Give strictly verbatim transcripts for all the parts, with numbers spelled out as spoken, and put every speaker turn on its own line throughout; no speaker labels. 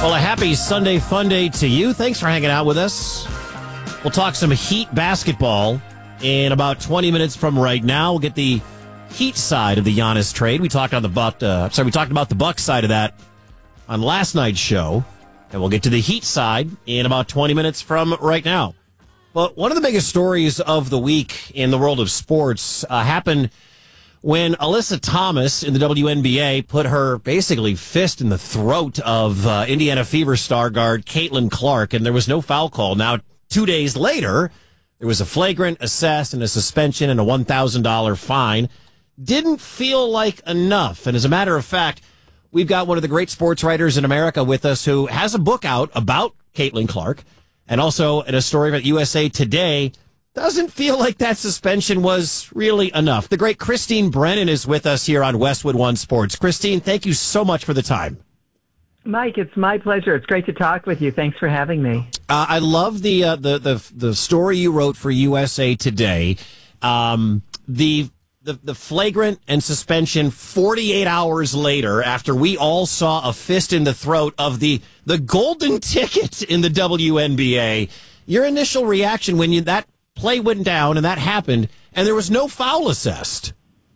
Well, a happy Sunday fun day to you. Thanks for hanging out with us. We'll talk some Heat basketball in about twenty minutes from right now. We'll get the Heat side of the Giannis trade. We talked on the Buck, uh, sorry, we talked about the Bucks side of that on last night's show, and we'll get to the Heat side in about twenty minutes from right now. But one of the biggest stories of the week in the world of sports uh, happened when Alyssa Thomas in the W N B A put her basically fist in the throat of uh, Indiana Fever star guard Caitlin Clark, and there was no foul call. Now, two days later, there was a flagrant assess and a suspension and a one thousand dollars fine. Didn't feel like enough. And as a matter of fact, we've got one of the great sports writers in America with us who has a book out about Caitlin Clark, and also in a story about U S A Today. Doesn't feel like that suspension was really enough. The great Christine Brennan is with us here on Westwood One Sports. Christine, thank you so much for the time.
Mike, it's my pleasure. It's great to talk with you. Thanks for having me.
Uh, I love the, uh, the the the story you wrote for U S A Today. Um, the the the flagrant and suspension forty-eight hours later, after we all saw a fist in the throat of the the golden ticket in the W N B A. Your initial reaction when you that play went down and that happened, and there was no foul assessed.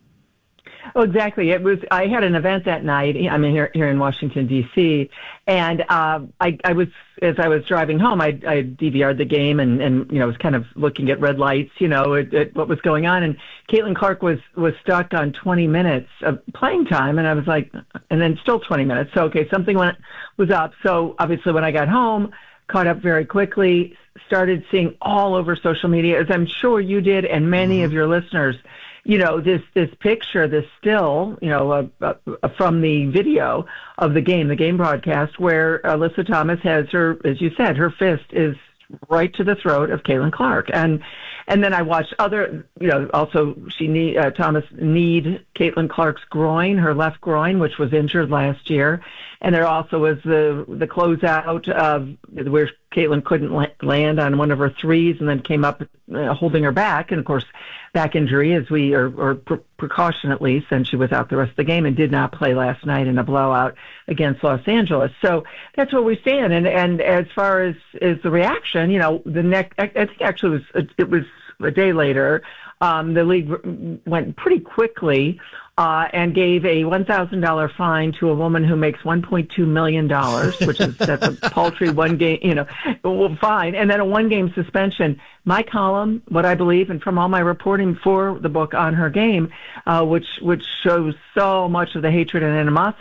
Oh, exactly. It was. I had an event that night. I mean, here here in Washington D C, and uh, I, I was as I was driving home, I, I D V R'd the game and, and you know was kind of looking at red lights, you know, at, at what was going on. And Caitlin Clark was was stuck on twenty minutes of playing time, and I was like, and then still twenty minutes. So okay, something went was up. So obviously, when I got home, caught up very quickly, started seeing all over social media, as I'm sure you did, and many mm-hmm. of your listeners. You know, this this picture, this still, you know, uh, uh, from the video of the game, the game broadcast, where Alyssa Thomas has her, as you said, her fist is right to the throat of Caitlin Clark. And and then I watched other, you know, also she need, uh, Thomas kneed Caitlin Clark's groin, her left groin, which was injured last year. And there also was the the closeout of where Caitlin couldn't la- land on one of her threes and then came up uh, holding her back. And, of course, back injury, as we, or, or pre- precaution at least, and she was out the rest of the game and did not play last night in a blowout against Los Angeles. So that's where we stand. And and as far as, as the reaction, you know, the next, I, I think actually it was, it was a day later, um, the league went pretty quickly uh, and gave a one thousand dollars fine to a woman who makes one point two million dollars, which is that's a paltry one game, you know, fine, and then a one game suspension. My column, what I believe, and from all my reporting for the book on her game, uh, which which shows so much of the hatred and animosity